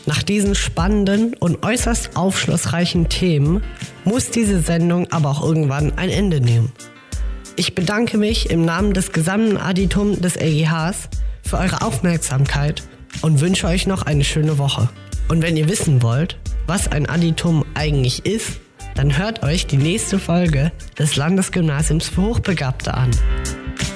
Nach diesen spannenden und äußerst aufschlussreichen Themen muss diese Sendung aber auch irgendwann ein Ende nehmen. Ich bedanke mich im Namen des gesamten Additum des LGHs für eure Aufmerksamkeit und wünsche euch noch eine schöne Woche. Und wenn ihr wissen wollt, was ein Additum eigentlich ist, dann hört euch die nächste Folge des Landesgymnasiums für Hochbegabte an.